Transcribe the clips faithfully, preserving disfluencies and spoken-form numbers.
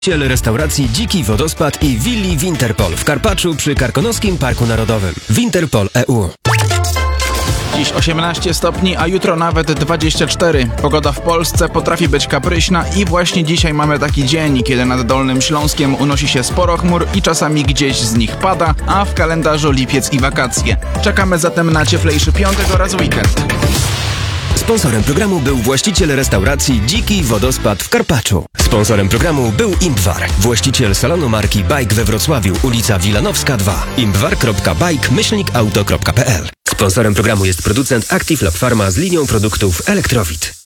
Właściciel restauracji Dziki Wodospad i willi Winterpol w Karpaczu przy Karkonoskim Parku Narodowym. Winterpol kropka e u. Dziś osiemnaście stopni, a jutro nawet dwadzieścia cztery. Pogoda w Polsce potrafi być kapryśna i właśnie dzisiaj mamy taki dzień, kiedy nad Dolnym Śląskiem unosi się sporo chmur i czasami gdzieś z nich pada, a w kalendarzu lipiec i wakacje. Czekamy zatem na cieplejszy piątek oraz weekend. Sponsorem programu był właściciel restauracji Dziki Wodospad w Karpaczu. Sponsorem programu był Imbwar, właściciel salonu marki Bike we Wrocławiu, ulica Wilanowska dwa. imbwar kropka bike myślnik auto kropka p l. Sponsorem programu jest producent Active Lab Pharma z linią produktów Elektrowit.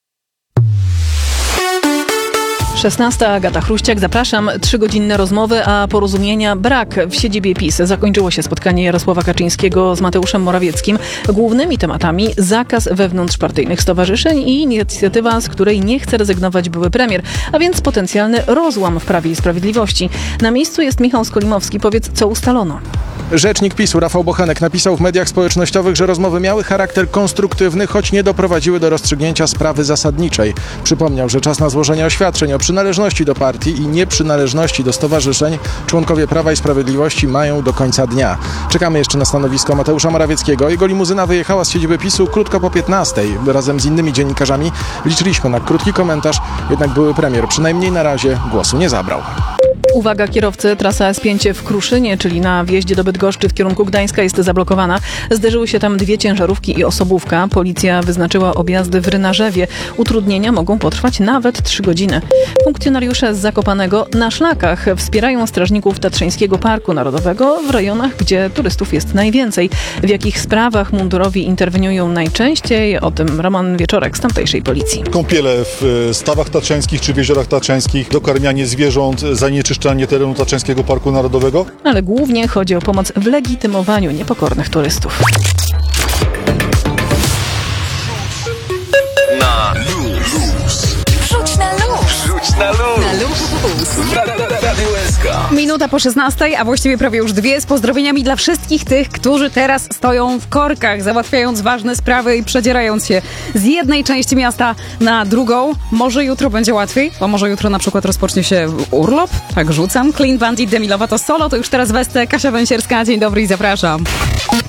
szesnasta. Agata Chruściak, zapraszam. Trzygodzinne rozmowy, a porozumienia brak. W siedzibie PiS zakończyło się spotkanie Jarosława Kaczyńskiego z Mateuszem Morawieckim. Głównymi tematami zakaz wewnątrzpartyjnych stowarzyszeń i inicjatywa, z której nie chce rezygnować były premier, a więc potencjalny rozłam w Prawie i Sprawiedliwości. Na miejscu jest Michał Skolimowski. Powiedz, co ustalono. Rzecznik PiSu Rafał Bochenek napisał w mediach społecznościowych, że rozmowy miały charakter konstruktywny, choć nie doprowadziły do rozstrzygnięcia sprawy zasadniczej. Przypomniał, że czas na złożenie oświadczeń o przynależności do partii i nieprzynależności do stowarzyszeń członkowie Prawa i Sprawiedliwości mają do końca dnia. Czekamy jeszcze na stanowisko Mateusza Morawieckiego. Jego limuzyna wyjechała z siedziby PiSu krótko po piętnastej. Razem z innymi dziennikarzami liczyliśmy na krótki komentarz, jednak były premier przynajmniej na razie głosu nie zabrał. Uwaga kierowcy, trasa S pięć w Kruszynie, czyli na wjeździe do Bydgoszczy w kierunku Gdańska, jest zablokowana. Zderzyły się tam dwie ciężarówki i osobówka. Policja wyznaczyła objazdy w Rynarzewie. Utrudnienia mogą potrwać nawet trzy godziny. Funkcjonariusze z Zakopanego na szlakach wspierają strażników Tatrzańskiego Parku Narodowego w rejonach, gdzie turystów jest najwięcej. W jakich sprawach mundurowi interweniują najczęściej? O tym Roman Wieczorek z tamtejszej policji. Kąpiele w stawach tatrzańskich czy w jeziorach tatrzańskich, dokarmianie zwierząt, zanieczyszczanie terenu Tatrzańskiego Parku Narodowego. Ale głównie chodzi o pomoc w legitymowaniu niepokornych turystów. Na luz. Wrzuć na luz. Wrzuć na luz. Na luz. Radio S K. Minuta po szesnastej, a właściwie prawie już dwie, z pozdrowieniami dla wszystkich tych, którzy teraz stoją w korkach, załatwiając ważne sprawy i przedzierając się z jednej części miasta na drugą. Może jutro będzie łatwiej, bo może jutro na przykład rozpocznie się urlop. Tak rzucam. Clean Bandit, Demi Lovato solo, to już teraz Westę, Kasia Węsierska. Dzień dobry i zapraszam.